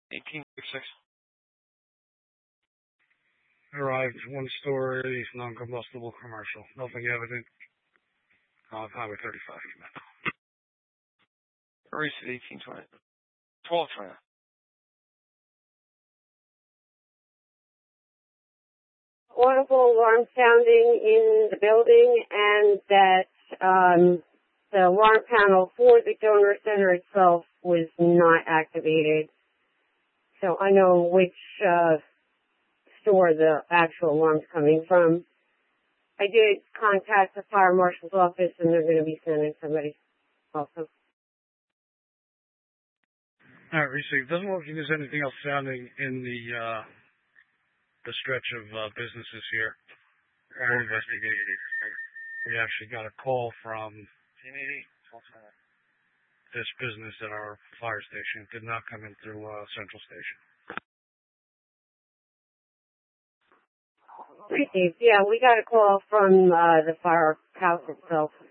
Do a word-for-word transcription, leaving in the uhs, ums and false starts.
eighteen six. Arrived, one-story, non-combustible commercial. Nothing evident. Uh, Highway thirty-five. Erase at eighteen twenty. twelve twenty. Audible alarm sounding in the building, and that um, the alarm panel for the donor center itself was not activated. So I know which uh, store the actual alarm's coming from. I did contact the fire marshal's office, and they're going to be sending somebody also. All right, received. Doesn't look like there's anything else sounding in the uh, the stretch of uh, businesses here. We're investigating. We actually got a call from this business at our fire station. It did not come in through uh, Central Station. Received. Yeah, we got a call from uh, the firehouse itself.